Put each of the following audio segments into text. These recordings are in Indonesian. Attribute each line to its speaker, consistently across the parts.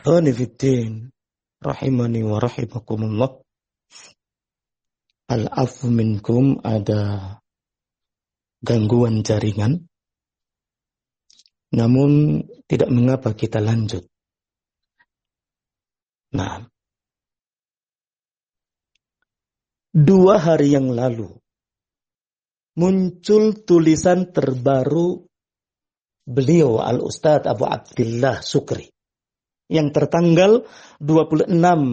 Speaker 1: Ikhwani fiddin, rahimani wa rahimakumullah. Al-afu minkum, ada gangguan jaringan. Namun tidak mengapa kita lanjut. Nah, 2 hari yang lalu muncul tulisan terbaru beliau Al-Ustadz Abu Abdillah Sukri yang tertanggal 26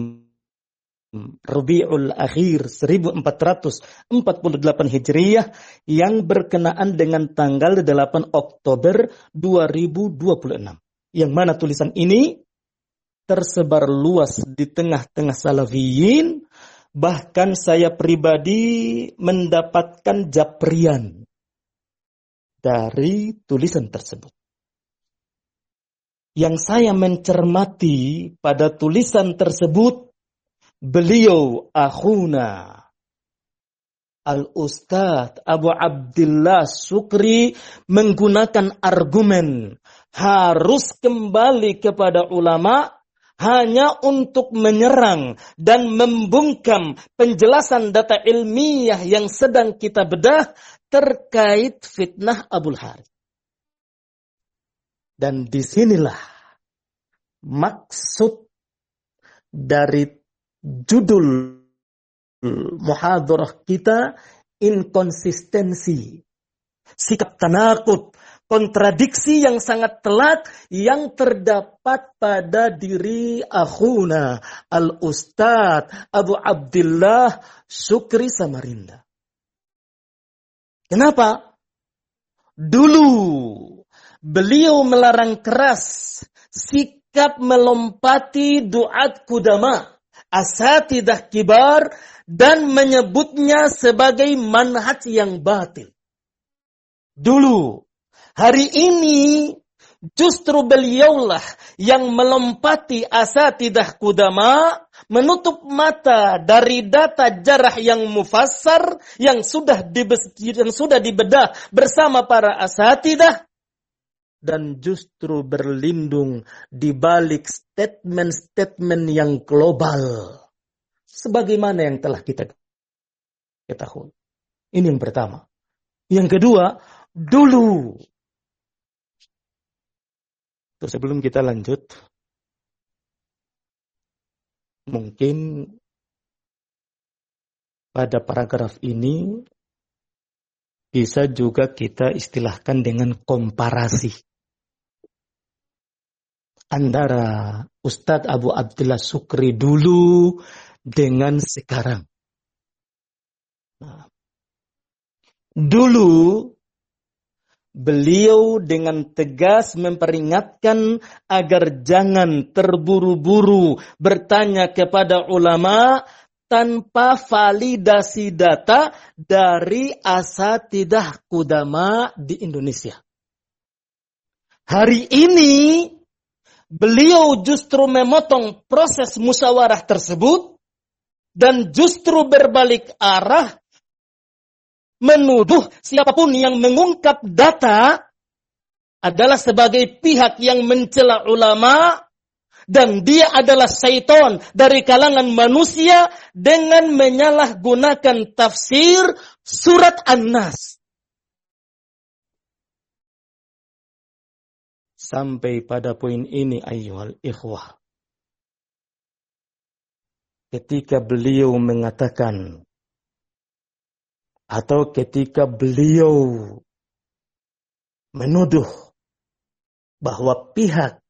Speaker 1: Rabiul Akhir 1448 Hijriyah yang berkenaan dengan tanggal 8 Oktober 2026. Yang mana tulisan ini tersebar luas di tengah-tengah salafiyin, bahkan saya pribadi mendapatkan japrian dari tulisan tersebut. Yang saya mencermati pada tulisan tersebut, beliau akhuna Al-Ustadz Abu Abdillah Sukri menggunakan argumen harus kembali kepada ulama hanya untuk menyerang dan membungkam penjelasan data ilmiah yang sedang kita bedah terkait fitnah Abul Harith. Dan disinilah maksud dari judul muhadarah kita, inkonsistensi, sikap tanakut, kontradiksi yang sangat telak yang terdapat pada diri akhuna Al-Ustadz Abu Abdillah Sukri Samarinda. Kenapa? Dulu beliau melarang keras sikap melompati duat kudama, asatidah kibar, dan menyebutnya sebagai manhaj yang batil. Dulu, hari ini justru beliaulah yang melompati asatidah kudama, menutup mata dari data jarah yang mufassar yang sudah dibedah bersama para asatidah, dan justru berlindung di balik statement-statement yang global sebagaimana yang telah kita ketahui. Ini yang pertama. Yang kedua, dulu. Terus sebelum kita lanjut, mungkin pada paragraf ini bisa juga kita istilahkan dengan komparasi antara Ustadz Abu Abdillah Sukri dulu dengan sekarang. Nah, dulu beliau dengan tegas memperingatkan agar jangan terburu-buru bertanya kepada ulama tanpa validasi data dari asatidah kudama di Indonesia. Hari ini beliau justru memotong proses musyawarah tersebut dan justru berbalik arah menuduh siapapun yang mengungkap data adalah sebagai pihak yang mencela ulama dan dia adalah syaitan dari kalangan manusia dengan menyalahgunakan tafsir surat An-Nas. Sampai pada poin ini ayyuhal ikhwah. Ketika beliau mengatakan atau ketika beliau menuduh bahwa pihak